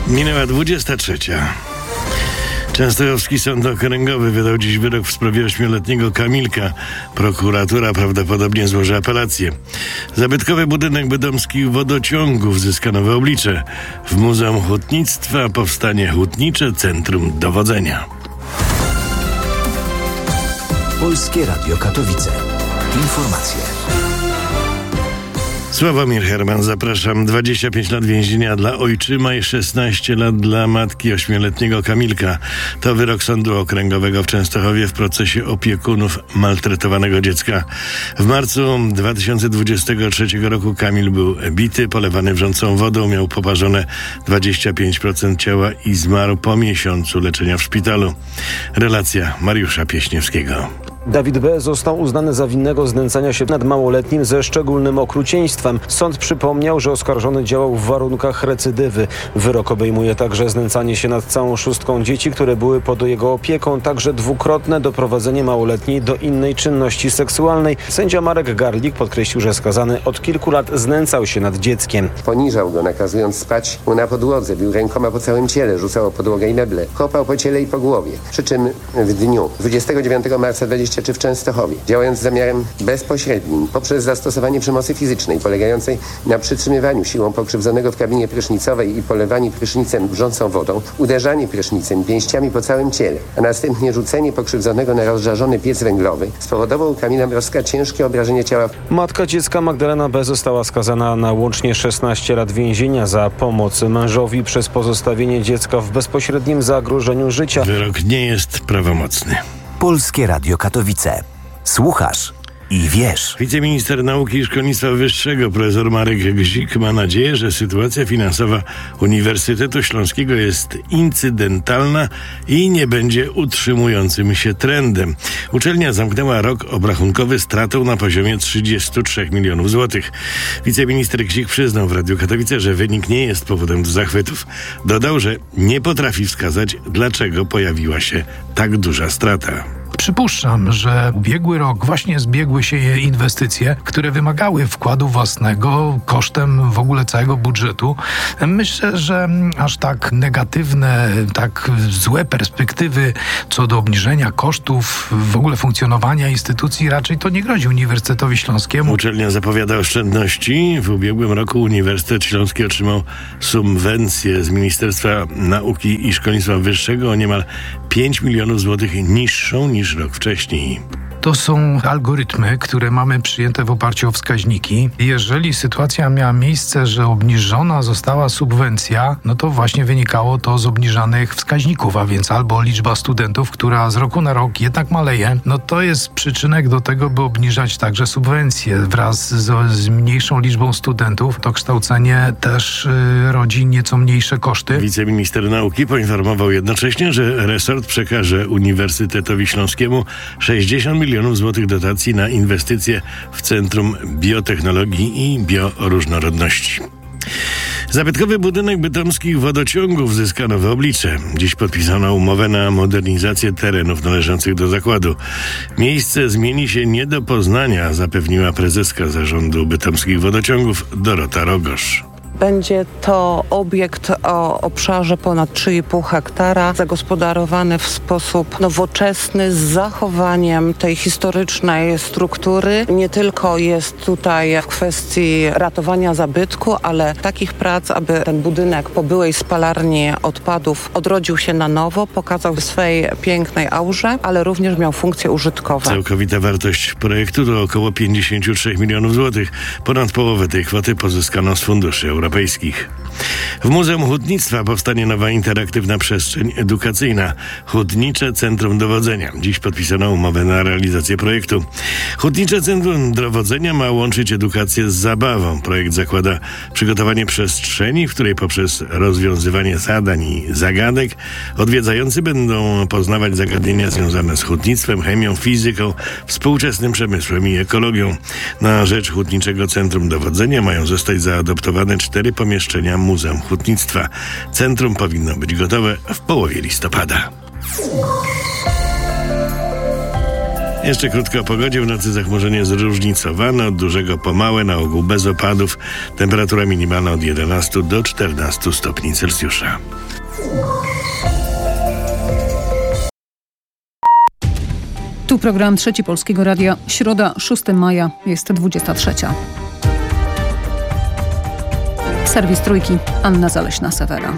Minęła 23. Częstochowski Sąd Okręgowy wydał dziś wyrok w sprawie 8-letniego Kamilka. Prokuratura prawdopodobnie złoży apelację. Zabytkowy budynek bytomskich wodociągów zyska nowe oblicze. W Muzeum Hutnictwa powstanie Hutnicze Centrum Dowodzenia. Polskie Radio Katowice. Informacje. Sławomir Herman, zapraszam. 25 lat więzienia dla ojczyma i 16 lat dla matki 8-letniego Kamilka. To wyrok Sądu Okręgowego w Częstochowie w procesie opiekunów maltretowanego dziecka. W marcu 2023 roku Kamil był bity, polewany wrzącą wodą, miał poparzone 25% ciała i zmarł po miesiącu leczenia w szpitalu. Relacja Mariusza Pieśniewskiego. Dawid B. został uznany za winnego znęcania się nad małoletnim ze szczególnym okrucieństwem. Sąd przypomniał, że oskarżony działał w warunkach recydywy. Wyrok obejmuje także znęcanie się nad całą szóstką dzieci, które były pod jego opieką, także dwukrotne doprowadzenie małoletniej do innej czynności seksualnej. Sędzia Marek Garlik podkreślił, że skazany od kilku lat znęcał się nad dzieckiem. Poniżał go, nakazując spać mu na podłodze, bił rękoma po całym ciele, rzucał o podłogę i meble, kopał po ciele i po głowie. Przy czym w dniu 29 marca 23 w Częstochowie, działając z zamiarem bezpośrednim poprzez zastosowanie przemocy fizycznej polegającej na przytrzymywaniu siłą pokrzywdzonego w kabinie prysznicowej i polewaniu prysznicem wrzącą wodą, uderzanie prysznicem pięściami po całym ciele, a następnie rzucenie pokrzywdzonego na rozżarzony piec węglowy, spowodował u Kamila Mrozka ciężkie obrażenie ciała. Matka dziecka Magdalena B. została skazana na łącznie 16 lat więzienia za pomoc mężowi przez pozostawienie dziecka w bezpośrednim zagrożeniu życia. Wyrok nie jest prawomocny. Polskie Radio Katowice. Słuchasz i wiesz. Wiceminister Nauki i Szkolnictwa Wyższego profesor Marek Gzik ma nadzieję, że sytuacja finansowa Uniwersytetu Śląskiego jest incydentalna i nie będzie utrzymującym się trendem. Uczelnia zamknęła rok obrachunkowy stratą na poziomie 33 milionów złotych. Wiceminister Gzik przyznał w Radiu Katowice, że wynik nie jest powodem do zachwytów. Dodał, że nie potrafi wskazać, dlaczego pojawiła się tak duża strata. Przypuszczam, że ubiegły rok właśnie zbiegły się inwestycje, które wymagały wkładu własnego kosztem w ogóle całego budżetu. Myślę, że aż tak negatywne, tak złe perspektywy co do obniżenia kosztów w ogóle funkcjonowania instytucji raczej to nie grozi Uniwersytetowi Śląskiemu. Uczelnia zapowiada oszczędności. W ubiegłym roku Uniwersytet Śląski otrzymał subwencję z Ministerstwa Nauki i Szkolnictwa Wyższego o niemal 5 milionów złotych niższą niż rok wcześniej. To są algorytmy, które mamy przyjęte w oparciu o wskaźniki. Jeżeli sytuacja miała miejsce, że obniżona została subwencja, no to właśnie wynikało to z obniżanych wskaźników, a więc albo liczba studentów, która z roku na rok jednak maleje, no to jest przyczynek do tego, by obniżać także subwencje. Wraz z mniejszą liczbą studentów to kształcenie też rodzi nieco mniejsze koszty. Wiceminister Nauki poinformował jednocześnie, że resort przekaże Uniwersytetowi Śląskiemu 60 milionów złotych dotacji na inwestycje w Centrum Biotechnologii i Bioróżnorodności. Zabytkowy budynek bytomskich wodociągów zyska nowe oblicze. Dziś podpisano umowę na modernizację terenów należących do zakładu. Miejsce zmieni się nie do poznania, zapewniła prezeska zarządu bytomskich wodociągów Dorota Rogosz. Będzie to obiekt o obszarze ponad 3,5 hektara, zagospodarowany w sposób nowoczesny, z zachowaniem tej historycznej struktury. Nie tylko jest tutaj w kwestii ratowania zabytku, ale takich prac, aby ten budynek po byłej spalarni odpadów odrodził się na nowo, pokazał w swej pięknej aurze, ale również miał funkcje użytkowe. Całkowita wartość projektu to około 53 milionów złotych. Ponad połowę tej kwoty pozyskano z funduszy europejskich. W Muzeum Hutnictwa powstanie nowa interaktywna przestrzeń edukacyjna. Hutnicze Centrum Dowodzenia. Dziś podpisano umowę na realizację projektu. Hutnicze Centrum Dowodzenia ma łączyć edukację z zabawą. Projekt zakłada przygotowanie przestrzeni, w której poprzez rozwiązywanie zadań i zagadek odwiedzający będą poznawać zagadnienia związane z hutnictwem, chemią, fizyką, współczesnym przemysłem i ekologią. Na rzecz Hutniczego Centrum Dowodzenia mają zostać zaadoptowane 4 pomieszczenia Muzeum Hutnictwa. Centrum powinno być gotowe w połowie listopada. Jeszcze krótko o pogodzie. W nocy zachmurzenie zróżnicowane, od dużego po małe, na ogół bez opadów. Temperatura minimalna od 11 do 14 stopni Celsjusza. Tu program Trzeci Polskiego Radia. Środa, 6 maja, jest 23. Serwis Trójki, Anna Zaleśna-Sewera.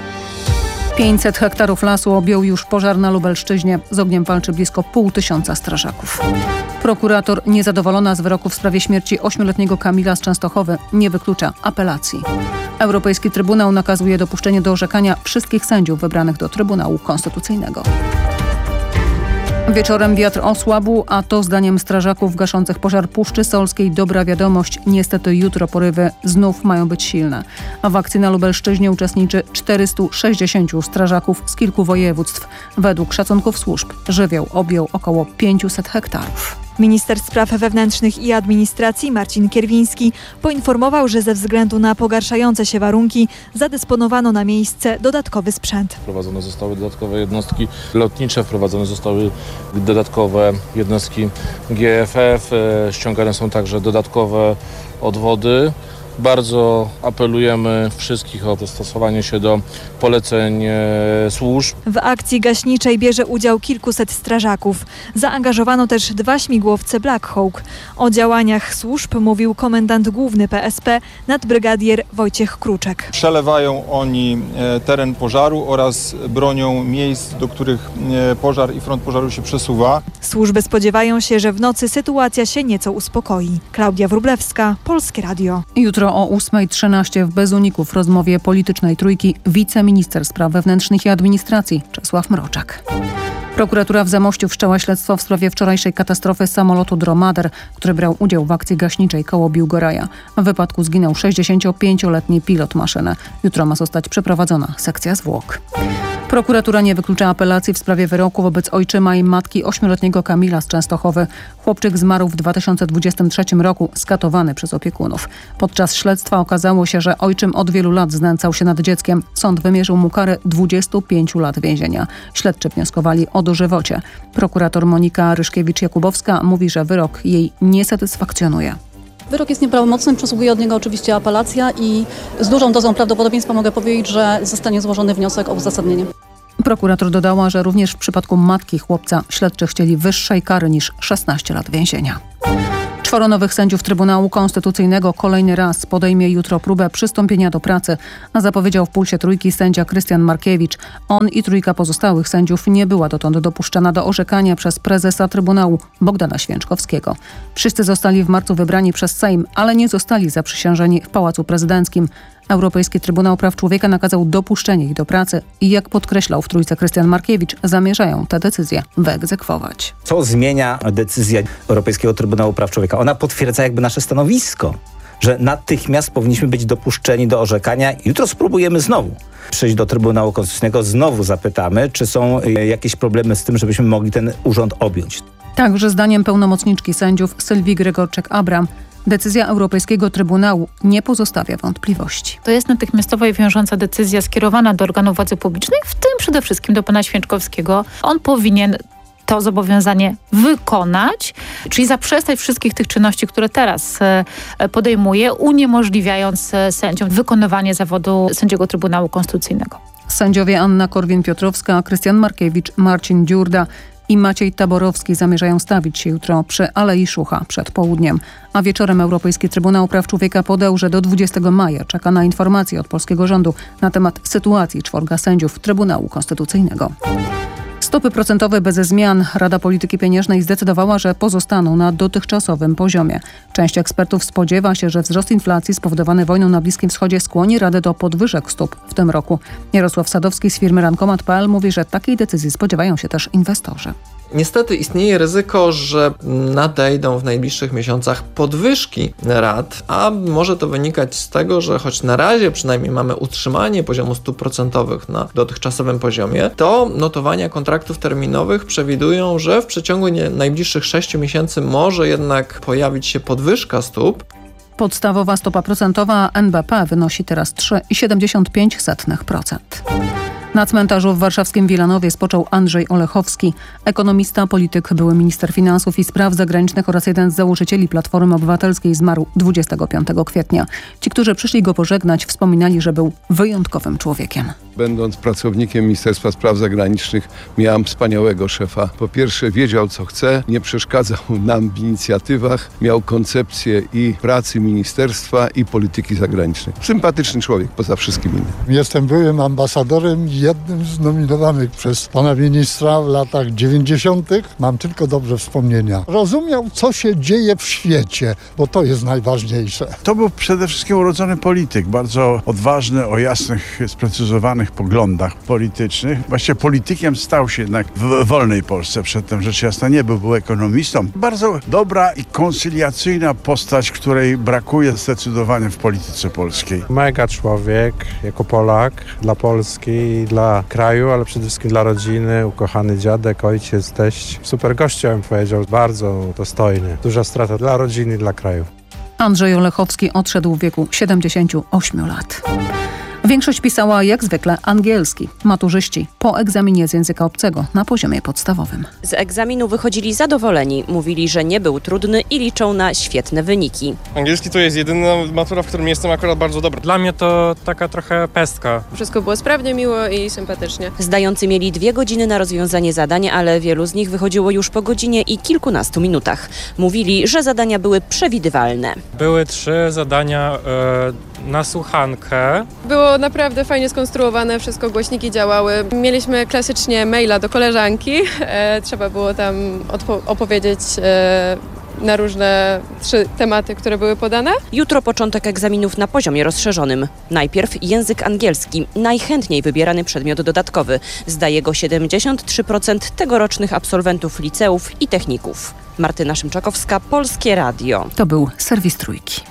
500 hektarów lasu objął już pożar na Lubelszczyźnie. Z ogniem walczy blisko 500 strażaków. Prokurator, niezadowolona z wyroku w sprawie śmierci 8-letniego Kamila z Częstochowy, nie wyklucza apelacji. Europejski Trybunał nakazuje dopuszczenie do orzekania wszystkich sędziów wybranych do Trybunału Konstytucyjnego. Wieczorem wiatr osłabł, a to zdaniem strażaków gaszących pożar Puszczy Solskiej dobra wiadomość. Niestety jutro porywy znów mają być silne. A w akcji na Lubelszczyźnie uczestniczy 460 strażaków z kilku województw. Według szacunków służb żywioł objął około 500 hektarów. Minister Spraw Wewnętrznych i Administracji Marcin Kierwiński poinformował, że ze względu na pogarszające się warunki zadysponowano na miejsce dodatkowy sprzęt. Wprowadzone zostały dodatkowe jednostki lotnicze, wprowadzone zostały dodatkowe jednostki GFF, ściągane są także dodatkowe odwody. Bardzo apelujemy wszystkich o dostosowanie się do poleceń służb. W akcji gaśniczej bierze udział kilkuset strażaków. Zaangażowano też 2 śmigłowce Black Hawk. O działaniach służb mówił komendant główny PSP nadbrygadier Wojciech Kruczek. Przelewają oni teren pożaru oraz bronią miejsc, do których pożar i front pożaru się przesuwa. Służby spodziewają się, że w nocy sytuacja się nieco uspokoi. Klaudia Wróblewska, Polskie Radio. Jutro o 8:13 w Bezuniku w rozmowie politycznej Trójki wiceminister spraw wewnętrznych i administracji Czesław Mroczek. Prokuratura w Zamościu wszczęła śledztwo w sprawie wczorajszej katastrofy samolotu Dromader, który brał udział w akcji gaśniczej koło Biłgoraja. W wypadku zginął 65-letni pilot maszyny. Jutro ma zostać przeprowadzona sekcja zwłok. Prokuratura nie wyklucza apelacji w sprawie wyroku wobec ojczyma i matki 8-letniego Kamila z Częstochowy. Chłopczyk zmarł w 2023 roku, skatowany przez opiekunów. Podczas śledztwa okazało się, że ojczym od wielu lat znęcał się nad dzieckiem. Sąd wymierzył mu karę 25 lat więzienia. Śledczy wnioskowali o dożywocie. Prokurator Monika Ryszkiewicz-Jakubowska mówi, że wyrok jej nie satysfakcjonuje. Wyrok jest nieprawomocny, przysługuje od niego oczywiście apelacja i z dużą dozą prawdopodobieństwa mogę powiedzieć, że zostanie złożony wniosek o uzasadnienie. Prokurator dodała, że również w przypadku matki chłopca śledczy chcieli wyższej kary niż 16 lat więzienia. 4 nowych sędziów Trybunału Konstytucyjnego kolejny raz podejmie jutro próbę przystąpienia do pracy, a zapowiedział w Pulsie Trójki sędzia Krystian Markiewicz. On i trójka pozostałych sędziów nie była dotąd dopuszczana do orzekania przez prezesa Trybunału Bogdana Święczkowskiego. Wszyscy zostali w marcu wybrani przez Sejm, ale nie zostali zaprzysiężeni w Pałacu Prezydenckim. Europejski Trybunał Praw Człowieka nakazał dopuszczenie ich do pracy i jak podkreślał w Trójce Krystian Markiewicz, zamierzają tę decyzję wyegzekwować. Co zmienia decyzja Europejskiego Trybunału Praw Człowieka? Ona potwierdza jakby nasze stanowisko, że natychmiast powinniśmy być dopuszczeni do orzekania. Jutro spróbujemy znowu przyjść do Trybunału Konstytucyjnego, znowu zapytamy, czy są jakieś problemy z tym, żebyśmy mogli ten urząd objąć. Także zdaniem pełnomocniczki sędziów Sylwii Gregorczek-Abram decyzja Europejskiego Trybunału nie pozostawia wątpliwości. To jest natychmiastowa i wiążąca decyzja skierowana do organów władzy publicznej, w tym przede wszystkim do pana Święczkowskiego. On powinien to zobowiązanie wykonać, czyli zaprzestać wszystkich tych czynności, które teraz podejmuje, uniemożliwiając sędziom wykonywanie zawodu sędziego Trybunału Konstytucyjnego. Sędziowie Anna Korwin-Piotrowska, Krystian Markiewicz, Marcin Dziurda i Maciej Taborowski zamierzają stawić się jutro przy Alei Szucha przed południem. A wieczorem Europejski Trybunał Praw Człowieka podał, że do 20 maja czeka na informacje od polskiego rządu na temat sytuacji 4 sędziów Trybunału Konstytucyjnego. Stopy procentowe bez zmian. Rada Polityki Pieniężnej zdecydowała, że pozostaną na dotychczasowym poziomie. Część ekspertów spodziewa się, że wzrost inflacji spowodowany wojną na Bliskim Wschodzie skłoni Radę do podwyżek stóp w tym roku. Jarosław Sadowski z firmy Rankomat.pl mówi, że takiej decyzji spodziewają się też inwestorzy. Niestety istnieje ryzyko, że nadejdą w najbliższych miesiącach podwyżki rat, a może to wynikać z tego, że choć na razie przynajmniej mamy utrzymanie poziomu stóp procentowych na dotychczasowym poziomie, to notowania kontraktów terminowych przewidują, że w przeciągu najbliższych 6 miesięcy może jednak pojawić się podwyżka stóp. Podstawowa stopa procentowa NBP wynosi teraz 3,75%. Na cmentarzu w warszawskim Wilanowie spoczął Andrzej Olechowski, ekonomista, polityk, były minister finansów i spraw zagranicznych oraz jeden z założycieli Platformy Obywatelskiej, zmarł 25 kwietnia. Ci, którzy przyszli go pożegnać, wspominali, że był wyjątkowym człowiekiem. Będąc pracownikiem Ministerstwa Spraw Zagranicznych, miałem wspaniałego szefa. Po pierwsze, wiedział, co chce, nie przeszkadzał nam w inicjatywach, miał koncepcję i pracy ministerstwa, i polityki zagranicznej. Sympatyczny człowiek, poza wszystkim innym. Jestem byłym ambasadorem, jednym z nominowanych przez pana ministra w latach 90. Mam tylko dobre wspomnienia. Rozumiał, co się dzieje w świecie, bo to jest najważniejsze. To był przede wszystkim urodzony polityk, bardzo odważny, o jasnych, sprecyzowanych poglądach politycznych. Właściwie politykiem stał się jednak w wolnej Polsce. Przedtem rzecz jasna nie był, był ekonomistą. Bardzo dobra i koncyliacyjna postać, której brakuje zdecydowanie w polityce polskiej. Mega człowiek, jako Polak, dla Polski i dla kraju, ale przede wszystkim dla rodziny, ukochany dziadek, ojciec, teść. Super gościem, powiedział, bardzo dostojny. Duża strata dla rodziny i dla kraju. Andrzej Olechowski odszedł w wieku 78 lat. Większość pisała jak zwykle angielski. Maturzyści po egzaminie z języka obcego na poziomie podstawowym. Z egzaminu wychodzili zadowoleni. Mówili, że nie był trudny i liczą na świetne wyniki. Angielski to jest jedyna matura, w którym jestem akurat bardzo dobry. Dla mnie to taka trochę pestka. Wszystko było sprawnie, miło i sympatycznie. Zdający mieli 2 godziny na rozwiązanie zadań, ale wielu z nich wychodziło już po godzinie i kilkunastu minutach. Mówili, że zadania były przewidywalne. Były 3 zadania na słuchankę. Było naprawdę fajnie skonstruowane, wszystko, głośniki działały. Mieliśmy klasycznie maila do koleżanki. Trzeba było tam opowiedzieć na różne 3 tematy, które były podane. Jutro początek egzaminów na poziomie rozszerzonym. Najpierw język angielski, najchętniej wybierany przedmiot dodatkowy. Zdaje go 73% tegorocznych absolwentów liceów i techników. Martyna Szymczakowska, Polskie Radio. To był serwis Trójki.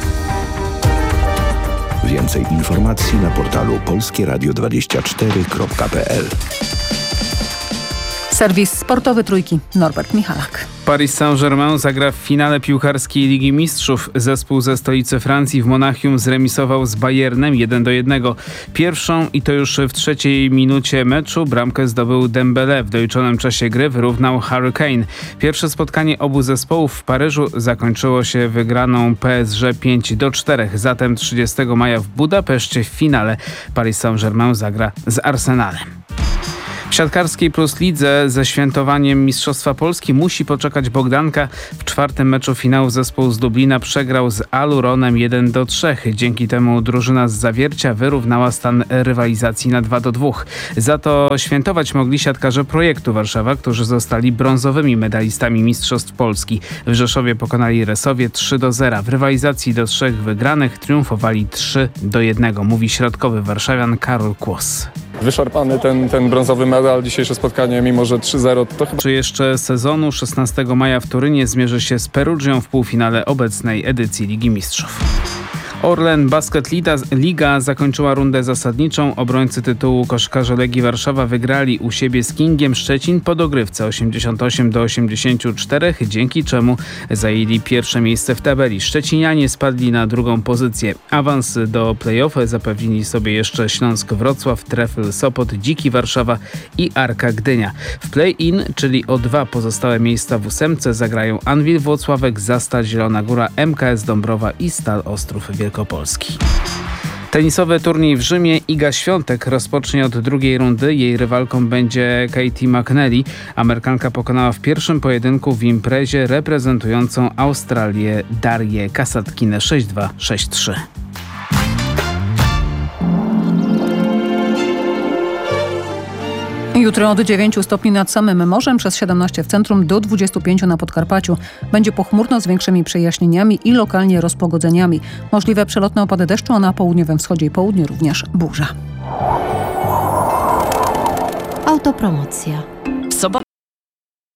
Więcej informacji na portalu polskieradio24.pl. Serwis sportowy Trójki, Norbert Michalak. Paris Saint-Germain zagra w finale piłkarskiej Ligi Mistrzów. Zespół ze stolicy Francji w Monachium zremisował z Bayernem 1-1. Pierwszą i to już w 3. minucie meczu bramkę zdobył Dembélé. W doliczonym czasie gry wyrównał Harry Kane. Pierwsze spotkanie obu zespołów w Paryżu zakończyło się wygraną PSG 5-4. Zatem 30 maja w Budapeszcie w finale Paris Saint-Germain zagra z Arsenalem. W siatkarskiej Plus Lidze ze świętowaniem Mistrzostwa Polski musi poczekać Bogdanka. W 4. meczu finału zespół z Lublina przegrał z Aluronem 1-3. Dzięki temu drużyna z Zawiercia wyrównała stan rywalizacji na 2-2. Za to świętować mogli siatkarze Projektu Warszawa, którzy zostali brązowymi medalistami Mistrzostw Polski. W Rzeszowie pokonali Resowie 3-0. W rywalizacji do 3 wygranych triumfowali 3-1, mówi środkowy warszawian Karol Kłos. Wyszarpany ten brązowy medal, dzisiejsze spotkanie, mimo że 3-0, to chyba... Czy jeszcze sezonu 16 maja w Turynie zmierzy się z Perugią w półfinale obecnej edycji Ligi Mistrzów. Orlen Basket Liga zakończyła rundę zasadniczą. Obrońcy tytułu koszykarze Legii Warszawa wygrali u siebie z Kingiem Szczecin po dogrywce 88-84, dzięki czemu zajęli pierwsze miejsce w tabeli. Szczecinianie spadli na 2. pozycję. Awans do play-off zapewnili sobie jeszcze Śląsk Wrocław, Trefl Sopot, Dziki Warszawa i Arka Gdynia. W play-in, czyli o 2 pozostałe miejsca w 8, zagrają Anwil Włocławek, Zasta Zielona Góra, MKS Dąbrowa i Stal Ostrów Wielkopolski. Tenisowy turniej w Rzymie. Iga Świątek rozpocznie od 2. rundy. Jej rywalką będzie Katie McNally. Amerykanka pokonała w pierwszym pojedynku w imprezie reprezentującą Australię Darię Kasatkinę 6-2, 6-3. Jutro od 9 stopni nad samym morzem, przez 17 w centrum, do 25 na Podkarpaciu. Będzie pochmurno z większymi przejaśnieniami i lokalnie rozpogodzeniami. Możliwe przelotne opady deszczu, a na południowym wschodzie i południu również burza. Autopromocja.